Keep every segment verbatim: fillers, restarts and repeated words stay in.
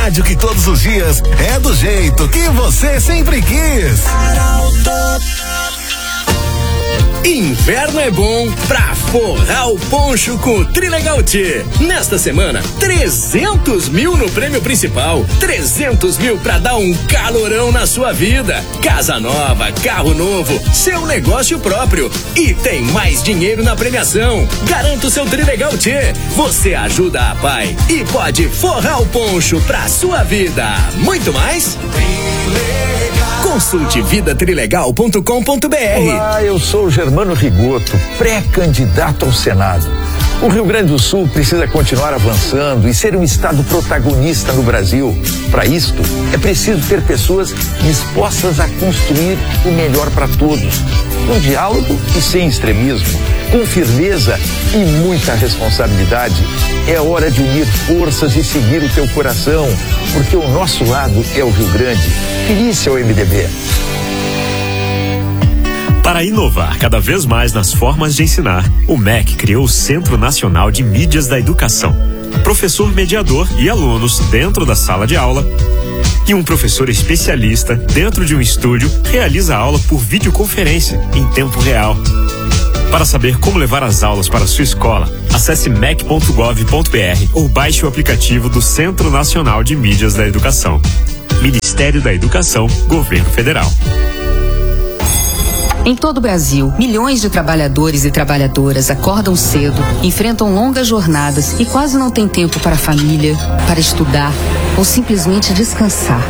rádio que todos os dias é do jeito que você sempre quis. Inverno é bom pra forrar o poncho com o Trilegal T. Nesta semana, trezentos mil no prêmio principal, trezentos mil pra dar um calorão na sua vida. Casa nova, carro novo, seu negócio próprio. E tem mais dinheiro na premiação. Garanta o seu Trilegal T. Você ajuda a pai e pode forrar o poncho pra sua vida. Muito mais? Consulte vida trilegal ponto com ponto br. Olá, eu sou o Germano Rigoto, pré-candidato ao Senado. O Rio Grande do Sul precisa continuar avançando e ser um estado protagonista no Brasil. Para isto, é preciso ter pessoas dispostas a construir o melhor para todos, com diálogo e sem extremismo, com firmeza e muita responsabilidade. É hora de unir forças e seguir o teu coração, porque o nosso lado é o Rio Grande. Feliz ao M D B. Para inovar cada vez mais nas formas de ensinar, o M E C criou o Centro Nacional de Mídias da Educação. Professor mediador e alunos dentro da sala de aula e um professor especialista dentro de um estúdio realiza a aula por videoconferência em tempo real. Para saber como levar as aulas para a sua escola, acesse m e c ponto gov ponto b r ou baixe o aplicativo do Centro Nacional de Mídias da Educação. Ministério da Educação, Governo Federal. Em todo o Brasil, milhões de trabalhadores e trabalhadoras acordam cedo, enfrentam longas jornadas e quase não têm tempo para a família, para estudar ou simplesmente descansar.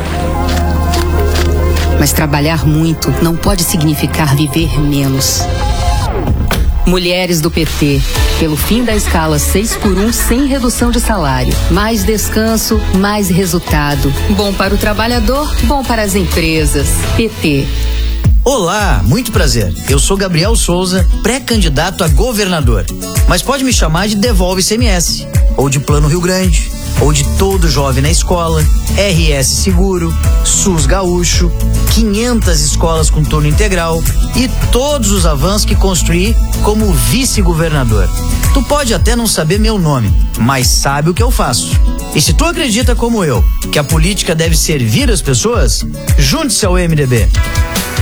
Mas trabalhar muito não pode significar viver menos. Mulheres do P T, pelo fim da escala seis por um sem redução de salário. Mais descanso, mais resultado. Bom para o trabalhador, bom para as empresas. P T. Olá, muito prazer. Eu sou Gabriel Souza, pré-candidato a governador. Mas pode me chamar de Devolve I C M S, ou de Plano Rio Grande, ou de Todo Jovem na Escola, R S Seguro, SUS Gaúcho, quinhentas escolas com turno integral e todos os avanços que construí como vice-governador. Tu pode até não saber meu nome, mas sabe o que eu faço. E se tu acredita como eu, que a política deve servir as pessoas, junte-se ao M D B.